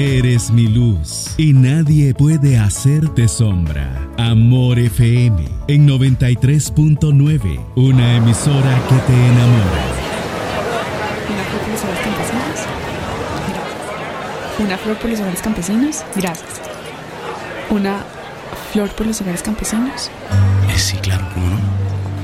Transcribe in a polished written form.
Eres mi luz y nadie puede hacerte sombra. Amor FM en 93.9, una emisora que te enamora. Una flor por los hogares campesinos. Gracias. Una flor por los hogares campesinos. Sí, claro, ¿cómo no?